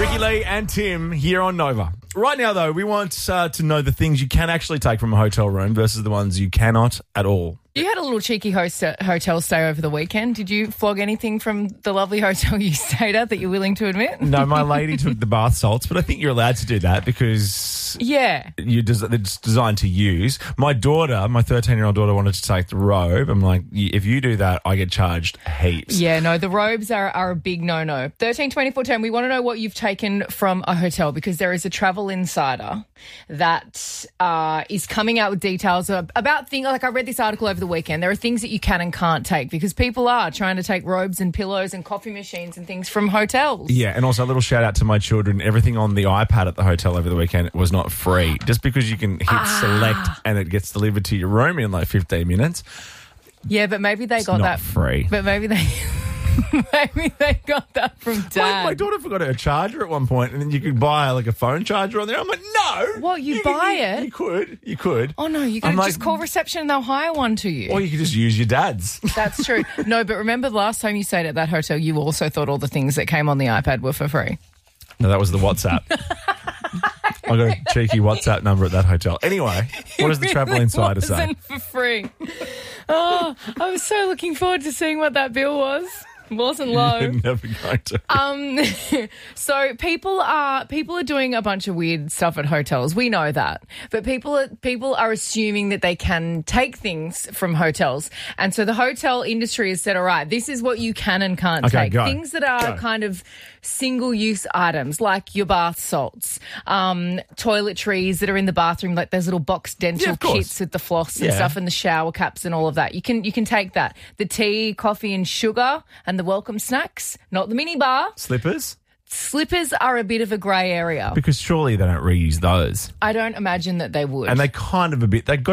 Ricky Lee and Tim here on Nova. Right now, though, we want to know the things you can actually take from a hotel room versus the ones you cannot at all. You had a little cheeky hotel stay over the weekend. Did you flog anything from the lovely hotel you stayed at that you're willing to admit? No, my lady took the bath salts, but I think you're allowed to do that because it's designed to use. My daughter, my 13-year-old daughter, wanted to take the robe. I'm like, if you do that, I get charged heaps. Yeah, no, the robes are a big no-no. 13 24 10, we want to know what you've taken from a hotel because there is a travel insider that is coming out with details about things. Like I read this article over the weekend. There are things that you can and can't take because people are trying to take robes and pillows and coffee machines and things from hotels. Yeah, and also a little shout out to my children. Everything on the iPad at the hotel over the weekend was not free. Just because you can hit select and it gets delivered to your room in like 15 minutes. Yeah, but maybe they got not that free. But maybe they got that from Dad. My daughter forgot her charger at one point, and then you could buy like a phone charger on there. I'm like, no. What, you buy it? You could. Oh, no, you could just call reception and they'll hire one to you. Or you could just use your dad's. That's true. No, but remember the last time you stayed at that hotel, you also thought all the things that came on the iPad were for free. No, that was the WhatsApp. I got a cheeky WhatsApp number at that hotel. Anyway, what does the travel insider say? It wasn't for free. Oh, I was so looking forward to seeing what that bill was. It wasn't low. You're never going to. So people are doing a bunch of weird stuff at hotels. We know that, but people are assuming that they can take things from hotels, and so the hotel industry has said, "All right, this is what you can and can't take. Things that are kind of single-use items, like your bath salts, toiletries that are in the bathroom, like those little box dental kits with the floss and stuff, and the shower caps and all of that. You can take that. The tea, coffee, and sugar, and the welcome snacks, not the mini bar. Slippers? Slippers are a bit of a grey area. Because surely they don't reuse those. I don't imagine that they would. And they kind of they've got